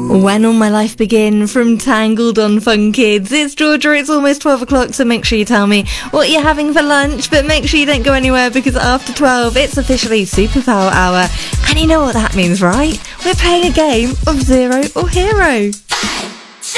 When All My Life Begin from Tangled on Fun Kids. It's Georgia, it's almost 12 o'clock, so make sure you tell me what you're having for lunch, but make sure you don't go anywhere because after 12, it's officially Superpower Hour. And you know what that means, right? We're playing a game of Zero or Hero.